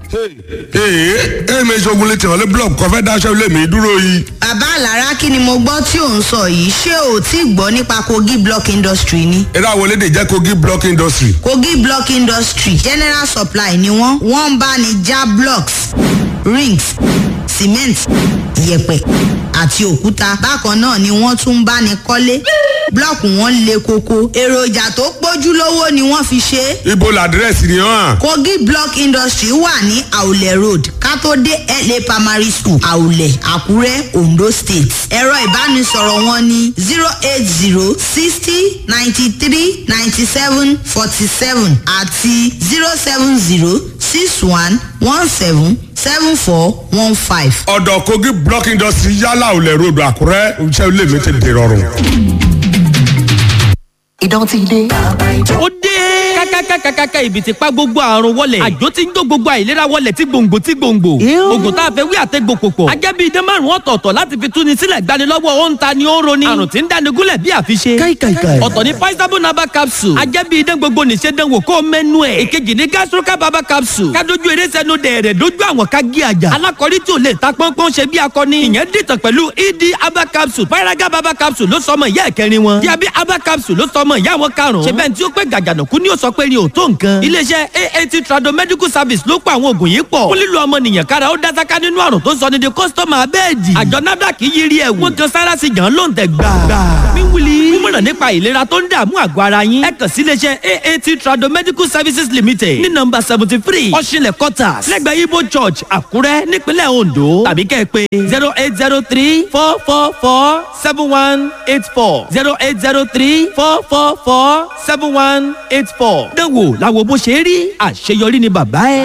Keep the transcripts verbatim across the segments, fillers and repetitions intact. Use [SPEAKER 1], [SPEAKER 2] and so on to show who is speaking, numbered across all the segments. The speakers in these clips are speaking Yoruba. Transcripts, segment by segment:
[SPEAKER 1] ee ee mi ṣogun létí ọ̀lẹ́ blọọkù kan fẹ́ dáṣẹ́ ilé mi dúró yìí.
[SPEAKER 2] bàbá àlàrá kí ni mo gbọ́ tí ò ń sọ yìí ṣé o tí gbọ́ nípa Kogi Block Industry ni.
[SPEAKER 1] eré àwọn elédè jẹ́ Kogi Block Industry.
[SPEAKER 2] Kogi Block Industry general supply ni wọ́n wọ́n ń bá ní já blocks rings cement yẹ̀pẹ̀ àti òkúta bákan náà ni wọ́n tún ń bá ní kọ́lé blọọkù wọn le koko èròjà tó pójú lówó ni wọ́n fi ṣe é.
[SPEAKER 1] ibo làdírẹ́sì ni hàn.
[SPEAKER 2] Kogi Block Industry wà ní Àwùlẹ̀ road kátó-dé L A primary school Àwùlẹ̀ Àkúrẹ́ Ondo state. ẹ̀rọ ìbánisọ̀rọ̀ wọn ní zero eight zero sixty ninety three ninety seven forty seven àti zero seven zero six one one seven seven four one five.
[SPEAKER 1] ọ̀dọ̀ Kogi Block Industry yálà Àwùlẹ̀ road Àkúrẹ́ iṣẹ́ ilé mi ti dèrọ̀rùn.
[SPEAKER 3] Ìdán ti dé.
[SPEAKER 4] Ó dé. Kákákákákáká ibi ti pa gbogbo àrùn wọlẹ̀. Àjò ti ń jó gbogbo àìlera wọlẹ̀ tí gbòǹgbò tí gbòǹgbò. Oògùn tá a fẹ́ wí àtẹ́gbò pòpọ̀. Ajẹ́ bíi idán márùn-ún ọ̀tọ̀ọ̀tọ̀ láti fi túni sílẹ̀ gbanilọ́wọ́ ó ń ta ni ó ń roni. Àrùn tí ń dáni gúnlẹ̀ bí àfiṣe.
[SPEAKER 3] Káìkàìkàì.
[SPEAKER 4] Ọ̀tọ̀ ni Paisabo Naba capsule. Ajẹ́ bíi idán gbogbo nìṣe dánwò kó mẹ́nu ẹ̀. Èkejì ni Gastroca Baba capsule. Kádójú eré sẹ́nu dẹ̀rẹ̀ dójú àwọn ká gé àjà. Alákọ̀rí tí ò lè ta pọ́npọ́n ṣe bí akọni. Ìyẹn dìtàn pẹ̀lú E D Aba capsule. Paraga Baba capsule ló sọmọ ìyá ẹ̀kẹrin wọn. Diabi Aba capsule ló sọmọ ìyá wọn karùn-ún. Ṣé bẹ́ẹ̀ tí ó pé gàgànàkú ni ó sọ pé ni ò tó nǹkan. Iléeṣẹ́ A A T Trado Medical Service ló pa àwọn oògùn yìí pọ̀. Fún lílo ọmọnìyàn kára ó dásáká nínú àrùn tó sọ ní di kọ́sítọ́mà abẹ́ẹ̀dì. Àjọ NAFDAC yiri ẹ̀wù. Wọ́n kan sára sí gan lóǹtẹ̀ gbà. Wíwúli. Mímọ̀ràn nípa ìlera tó ń dààmú àgọ́ ara yín. Ẹ kàn sí iléeṣẹ́ A A T Trado Medical Services Limited ní nọ́mbà seventy three Ọ̀ṣinlẹ̀ quarters lẹ́gbẹ̀ẹ́ Ibo Church Àkúrẹ́ nípínlẹ̀ Ondo. Tàbí kẹ́ ẹ pé zero eight zero three four four four seven one eight four zero eight zero three four four four seven one eight four. Dánwò làwọn bó ṣe rí àṣeyọrí ni bàbá ẹ.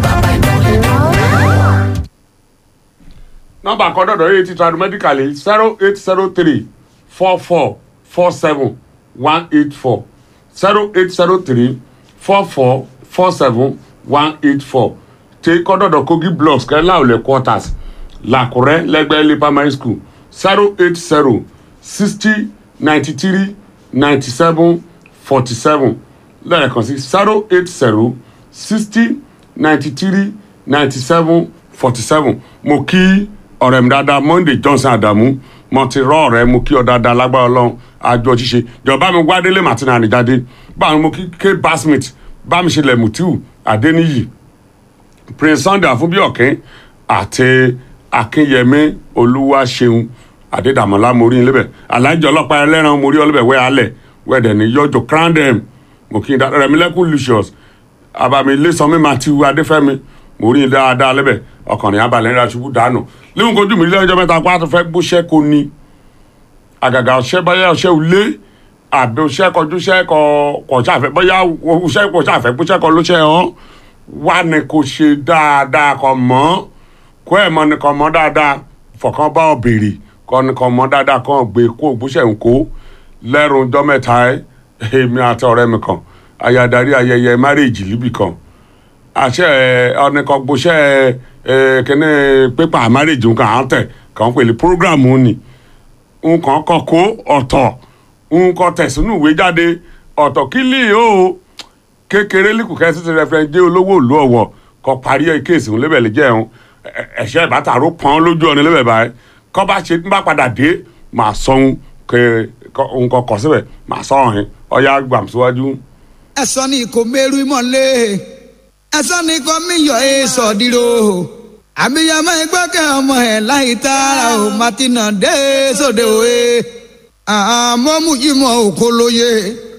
[SPEAKER 1] nọ́mbà kan dọ̀dọ̀ A A T Trado Medical yìí zero eight zero three four four four seven one eight four zero eight zero three four four four seven one eight four tí kọ́ dọ̀dọ̀ Kogi Blocks kẹ́lá Àwùlẹ̀ quarters làkúrẹ́ lẹ́gbẹ̀ẹ́ L A primary school zero eight zero sixty ninety three ninety seven forty seven lẹ́ẹ̀kan sí zero eight zero sixty ninety three ninety seven forty seven. mo kí ọ̀rẹ́ mi dáadáa Monday Johnson Adamu mo ti rọ ọ̀rẹ́ mo kí ọ dáadáa lágbára Ọlọ́run àjọ ṣíṣe ìjọba mi Gbádélé Martina Àníjáde báwọn mo kí K Basmith bámi ṣẹlẹ̀ Mutiu Adéníyì Prince Sunday Àfúnbíọ̀kẹ́ àti Akínyẹmí Olúwaṣeun Adédàmọ́lá morí níbẹ̀ alájọ ọlọ́pàá ẹlẹ́ran morí ọlọ́bẹ̀ wẹ́ alẹ̀ wẹ́dẹ̀ ní yọjọ crandem mo kí n dá Rẹ̀mílẹ́kùn Lucius abamilé sanmi Matthew Adéfẹ́mi morí dáadáa lẹ́bẹ̀ ọkànnì abalẹ̀ ńlá ṣubú dànù lẹ́hìn kojú mi lẹ́jọ́ mẹ́ta pátá fẹ́ gbóṣẹ́ kò ní àgàgà ọ̀ṣẹ́ báyà ọ̀ṣẹ́ òlé àbẹ ọ̀ṣẹ́ kọjú ṣẹ́ kọ kọ̀ṣàfẹ́ báyà ọ̀ṣẹ́ kọ̀ṣàfẹ́ gbóṣẹ́ kọ lóṣẹ́ hàn wà ní kò ṣe dáadáa kọ mọ́ kó ẹ̀ mọ́ ni kọ mọ́ dáadáa fọ̀kàn bá ọ béèrè kọ́ ni kọ mọ́ dáadáa kàn gbé kó gbóṣẹ́ ń kó lẹ́rùn ọjọ́ mẹ́ta ẹ̀ èmi àti ọ̀rẹ́ mi kan ayadarí ayẹyẹ márèèjì líbì kan àṣẹ ọ̀nìkan gbóṣẹ́ kíní pépà márèèjì nǹkan à ń tẹ̀ kàn pèlè prógráàmù ni nǹkan kọ̀ kó ọ̀tọ̀ nǹkan tẹ̀sínú ìwé jáde ọ̀tọ̀ kílì o kékeré líkùkẹ́ sí ti rẹfẹ̀rẹ̀ jẹ́ olówó òlú ọ̀wọ̀ kọ́ parí ẹ̀ kéèsì òun lébẹ̀ lè jẹ́ ẹ̀hún ẹ̀ṣẹ́ ìbátàró pọ́n lójú ọ̀nà lébẹ̀ báyìí kọ́ bá ṣe bá padà dé màá sọ ohun nǹkan kọ̀ síbẹ̀ màá sọ ọ̀hìn ọ̀yá gbàm síwájú.
[SPEAKER 5] ẹ̀sọ́ ni kò mẹ́rù ìmọ̀lẹ́ ẹ̀sọ́ ni kò míyọ̀ ẹ̀ sọ̀dírò àbíyamọ ìgbọ́kẹ́ ọmọ ẹ̀ láì tààrà ò Martina dé sóde òwe àmọ́ mú ìmọ̀ òkò lóye.